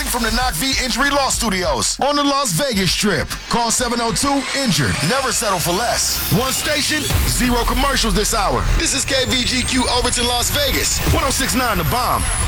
from the Knock V Injury Law Studios on the Las Vegas Strip. Call 702-INJURED. Never settle for less. One station, zero commercials this hour. This is KVGQ Overton, Las Vegas. 106.9 The Bomb.